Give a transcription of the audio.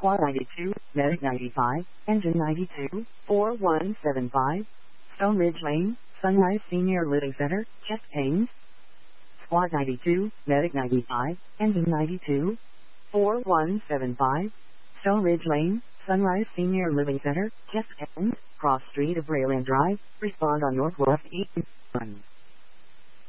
Squad 92, Medic 95, Engine 92, 4175, Stone Ridge Lane, Sunrise Senior Living Center, Chest Pains. Squad 92, Medic 95, Engine 92, 4175, Stone Ridge Lane, Sunrise Senior Living Center, Chest Pains, Cross Street of Rayland Drive, respond on Northwest 8.